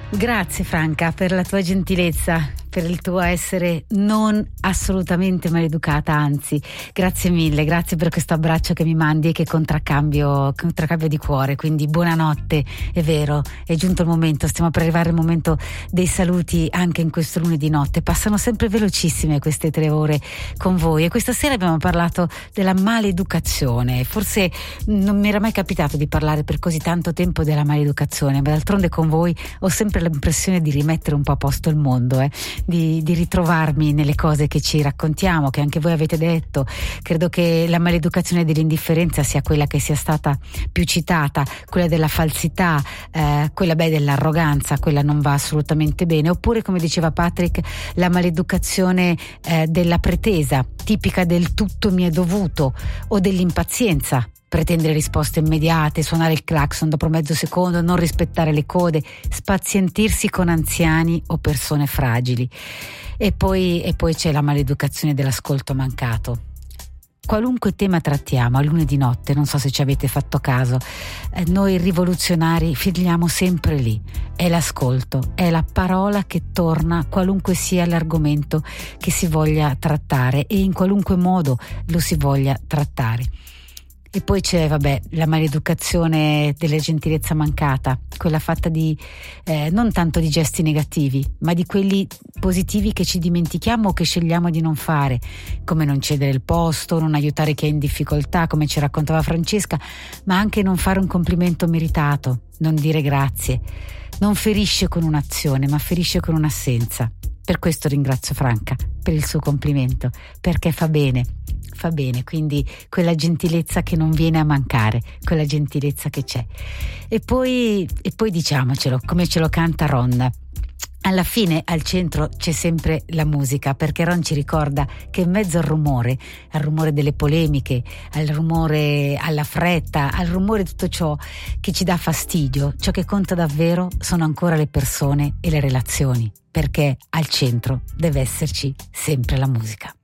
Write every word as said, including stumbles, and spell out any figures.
Grazie Franca per la tua gentilezza, per il tuo essere non assolutamente maleducata, anzi grazie mille, grazie per questo abbraccio che mi mandi e che contraccambio, contraccambio di cuore. Quindi buonanotte, è vero, è giunto il momento, stiamo per arrivare al momento dei saluti anche in questo lunedì notte. Passano sempre velocissime queste tre ore con voi e questa sera abbiamo parlato della maleducazione. Forse non mi era mai capitato di parlare per così tanto tempo della maleducazione, ma d'altronde con voi ho sempre l'impressione di rimettere un po' a posto il mondo, eh? di, di ritrovarmi nelle cose che ci raccontiamo, che anche voi avete detto. Credo che la maleducazione dell'indifferenza sia quella che sia stata più citata, quella della falsità, eh, quella beh, dell'arroganza, quella non va assolutamente bene. Oppure, come diceva Patrick, la maleducazione eh, della pretesa, tipica del tutto mi è dovuto, o dell'impazienza. Pretendere risposte immediate, suonare il clacson dopo mezzo secondo, non rispettare le code, spazientirsi con anziani o persone fragili. E poi, e poi c'è la maleducazione dell'ascolto mancato. Qualunque tema trattiamo a lunedì notte, non so se ci avete fatto caso, eh, noi rivoluzionari filiamo sempre lì. È l'ascolto, è la parola che torna qualunque sia l'argomento che si voglia trattare e in qualunque modo lo si voglia trattare. E poi c'è, vabbè, la maleducazione della gentilezza mancata, quella fatta di eh, non tanto di gesti negativi, ma di quelli positivi che ci dimentichiamo o che scegliamo di non fare, come non cedere il posto, non aiutare chi è in difficoltà, come ci raccontava Francesca, ma anche non fare un complimento meritato, non dire grazie. Non ferisce con un'azione, ma ferisce con un'assenza. Per questo ringrazio Franca per il suo complimento, perché fa bene. Fa bene, quindi quella gentilezza che non viene a mancare, quella gentilezza che c'è. E poi, e poi diciamocelo, come ce lo canta Ron, alla fine al centro c'è sempre la musica, perché Ron ci ricorda che in mezzo al rumore, al rumore delle polemiche, al rumore, alla fretta, al rumore di tutto ciò che ci dà fastidio, ciò che conta davvero sono ancora le persone e le relazioni, perché al centro deve esserci sempre la musica.